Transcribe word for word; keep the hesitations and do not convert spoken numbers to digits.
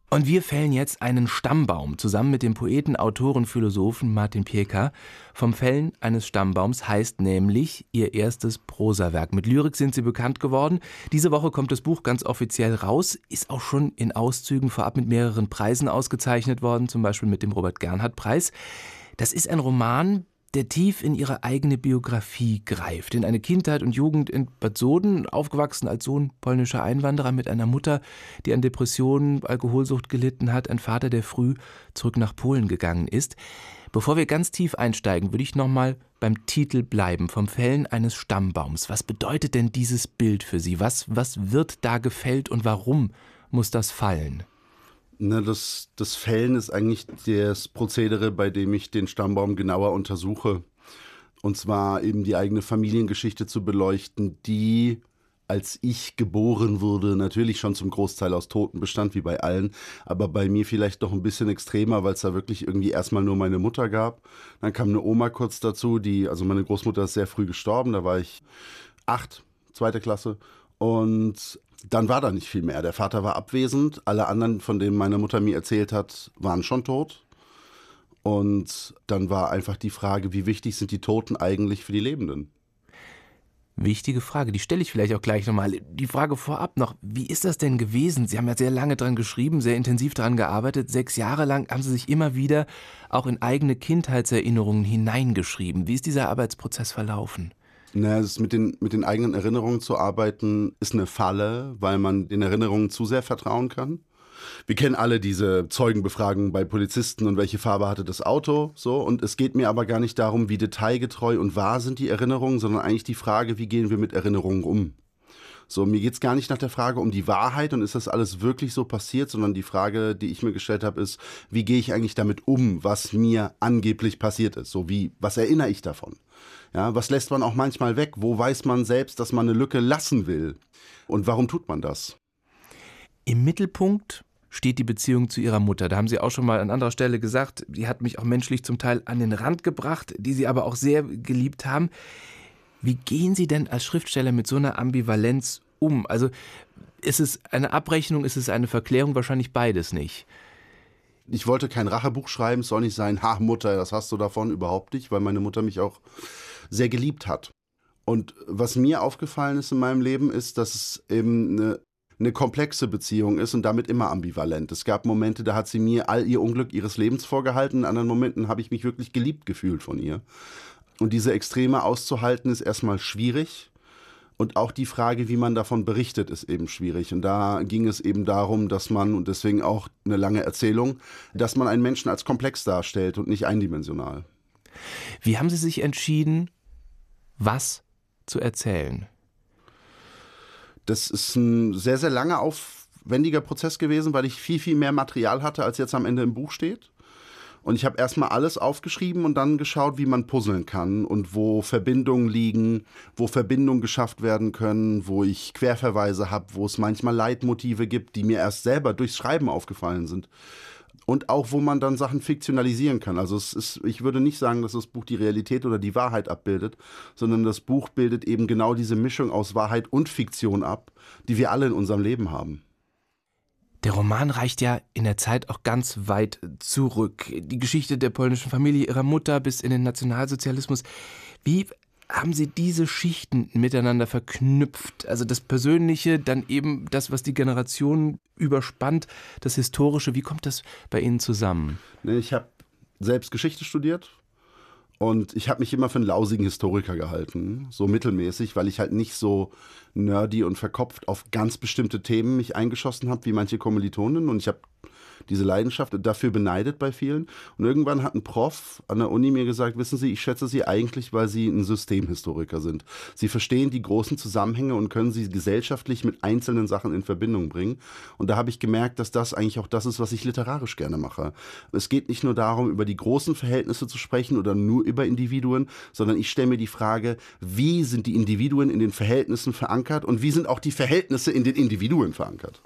Und wir fällen jetzt einen Stammbaum, zusammen mit dem Poeten, Autoren, Philosophen Martin Pieka. Vom Fällen eines Stammbaums heißt nämlich ihr erstes Prosawerk. Mit Lyrik sind sie bekannt geworden. Diese Woche kommt das Buch ganz offiziell raus, ist auch schon in Auszügen vorab mit mehreren Preisen ausgezeichnet worden, zum Beispiel mit dem Robert-Gernhardt-Preis. Das ist ein Roman, der tief in ihre eigene Biografie greift, in eine Kindheit und Jugend in Bad Soden, aufgewachsen als Sohn polnischer Einwanderer mit einer Mutter, die an Depressionen, Alkoholsucht gelitten hat, ein Vater, der früh zurück nach Polen gegangen ist. Bevor wir ganz tief einsteigen, würde ich noch mal beim Titel bleiben, vom Fällen eines Stammbaums. Was bedeutet denn dieses Bild für Sie? Was, was wird da gefällt und warum muss das fallen? Na, das, das Fällen ist eigentlich das Prozedere, bei dem ich den Stammbaum genauer untersuche. Und zwar eben die eigene Familiengeschichte zu beleuchten, die, als ich geboren wurde, natürlich schon zum Großteil aus Toten bestand, wie bei allen, aber bei mir vielleicht noch ein bisschen extremer, weil es da wirklich irgendwie erstmal nur meine Mutter gab. Dann kam eine Oma kurz dazu, die, also meine Großmutter ist sehr früh gestorben, da war ich acht, zweite Klasse. Und dann war da nicht viel mehr. Der Vater war abwesend. Alle anderen, von denen meine Mutter mir erzählt hat, waren schon tot. Und dann war einfach die Frage, wie wichtig sind die Toten eigentlich für die Lebenden? Wichtige Frage, die stelle ich vielleicht auch gleich nochmal. Die Frage vorab noch, wie ist das denn gewesen? Sie haben ja sehr lange dran geschrieben, sehr intensiv dran gearbeitet. Sechs Jahre lang haben Sie sich immer wieder auch in eigene Kindheitserinnerungen hineingeschrieben. Wie ist dieser Arbeitsprozess verlaufen? Na, es mit den, mit den eigenen Erinnerungen zu arbeiten, ist eine Falle, weil man den Erinnerungen zu sehr vertrauen kann. Wir kennen alle diese Zeugenbefragungen bei Polizisten und welche Farbe hatte das Auto, so. Und es geht mir aber gar nicht darum, wie detailgetreu und wahr sind die Erinnerungen, sondern eigentlich die Frage, wie gehen wir mit Erinnerungen um? So, mir geht's gar nicht nach der Frage um die Wahrheit und ist das alles wirklich so passiert, sondern die Frage, die ich mir gestellt habe, ist, wie gehe ich eigentlich damit um, was mir angeblich passiert ist? So wie, was erinnere ich davon? Ja, was lässt man auch manchmal weg? Wo weiß man selbst, dass man eine Lücke lassen will? Und warum tut man das? Im Mittelpunkt steht die Beziehung zu Ihrer Mutter. Da haben Sie auch schon mal an anderer Stelle gesagt, die hat mich auch menschlich zum Teil an den Rand gebracht, die Sie aber auch sehr geliebt haben. Wie gehen Sie denn als Schriftsteller mit so einer Ambivalenz um? Also ist es eine Abrechnung, ist es eine Verklärung? Wahrscheinlich beides nicht. Ich wollte kein Rachebuch schreiben, es soll nicht sein, ha Mutter, das hast du davon, überhaupt nicht, weil meine Mutter mich auch sehr geliebt hat. Und was mir aufgefallen ist in meinem Leben, ist, dass es eben eine, eine komplexe Beziehung ist und damit immer ambivalent. Es gab Momente, da hat sie mir all ihr Unglück ihres Lebens vorgehalten, in anderen Momenten habe ich mich wirklich geliebt gefühlt von ihr. Und diese Extreme auszuhalten, ist erstmal schwierig. Und auch die Frage, wie man davon berichtet, ist eben schwierig. Und da ging es eben darum, dass man, und deswegen auch eine lange Erzählung, dass man einen Menschen als komplex darstellt und nicht eindimensional. Wie haben Sie sich entschieden, was zu erzählen? Das ist ein sehr, sehr langer, aufwendiger Prozess gewesen, weil ich viel, viel mehr Material hatte, als jetzt am Ende im Buch steht. Und ich habe erstmal alles aufgeschrieben und dann geschaut, wie man puzzeln kann und wo Verbindungen liegen, wo Verbindungen geschafft werden können, wo ich Querverweise habe, wo es manchmal Leitmotive gibt, die mir erst selber durchs Schreiben aufgefallen sind. Und auch, wo man dann Sachen fiktionalisieren kann. Also es ist, ich würde nicht sagen, dass das Buch die Realität oder die Wahrheit abbildet, sondern das Buch bildet eben genau diese Mischung aus Wahrheit und Fiktion ab, die wir alle in unserem Leben haben. Der Roman reicht ja in der Zeit auch ganz weit zurück. Die Geschichte der polnischen Familie, ihrer Mutter bis in den Nationalsozialismus. Wie haben Sie diese Schichten miteinander verknüpft? Also das Persönliche, dann eben das, was die Generation überspannt, das Historische. Wie kommt das bei Ihnen zusammen? Ich habe selbst Geschichte studiert. Und ich habe mich immer für einen lausigen Historiker gehalten, so mittelmäßig, weil ich halt nicht so nerdy und verkopft auf ganz bestimmte Themen mich eingeschossen habe, wie manche Kommilitonen. Und ich habe diese Leidenschaft dafür beneidet bei vielen. Und irgendwann hat ein Prof an der Uni mir gesagt, wissen Sie, ich schätze Sie eigentlich, weil Sie ein Systemhistoriker sind. Sie verstehen die großen Zusammenhänge und können sie gesellschaftlich mit einzelnen Sachen in Verbindung bringen. Und da habe ich gemerkt, dass das eigentlich auch das ist, was ich literarisch gerne mache. Es geht nicht nur darum, über die großen Verhältnisse zu sprechen oder nur über Individuen, sondern ich stelle mir die Frage, wie sind die Individuen in den Verhältnissen verankert und wie sind auch die Verhältnisse in den Individuen verankert?